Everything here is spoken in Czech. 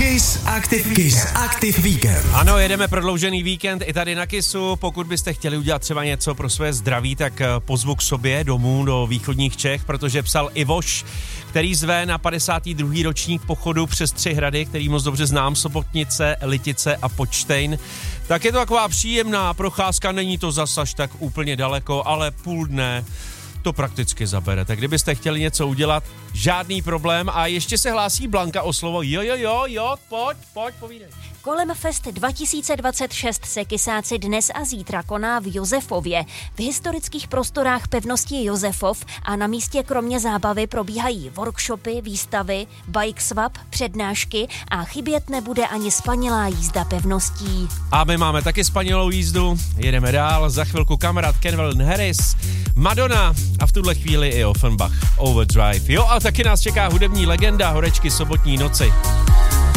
Kiss Active Weekend. Ano, jedeme prodloužený víkend i tady na Kissu. Pokud byste chtěli udělat třeba něco pro své zdraví, tak pozvu k sobě domů do východních Čech, protože psal Ivoš, který zve na 52. ročník pochodu přes 3 hrady, který moc dobře znám, Sobotnice, Litice a Počtejn. Tak je to taková příjemná procházka, není to zas až tak úplně daleko, ale půl dne to prakticky zabere. Tak kdybyste chtěli něco udělat, žádný problém. A ještě se hlásí Blanka o slovo. Jo, pojď, povídej. Kolem Fest 2026 se Kisáci dnes a zítra koná v Josefově, v historických prostorách pevnosti Josefov, a na místě kromě zábavy probíhají workshopy, výstavy, bike swap, přednášky a chybět nebude ani spanilá jízda pevností. A my máme taky spanilou jízdu, jedeme dál, za chvilku kamarád Calvin Harris, Madonna a v tuhle chvíli i Offenbach, Overdrive. Jo, a taky nás čeká hudební legenda Horečky sobotní noci.